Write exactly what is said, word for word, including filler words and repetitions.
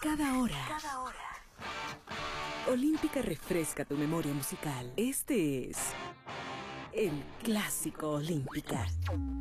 cada hora. Cada hora. Olímpica refresca tu memoria musical. Este es el Clásico Olímpica.